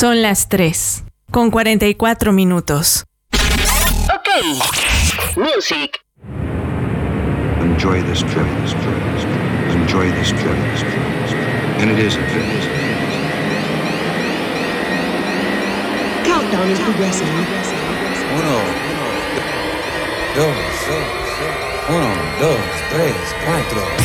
Son las 3:44. Okay. Music. Enjoy this trip. Enjoy this trip. And it is a trip. Countdown is progressing. 1, 2, 1, 2, 3, 4.